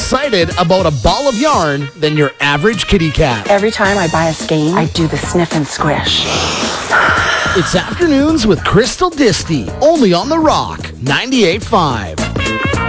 excited about a ball of yarn than your average kitty cat. Every time I buy a skein, I do the sniff and squish. It's Afternoons with Crystal Disty, only on The Rock, 98.5.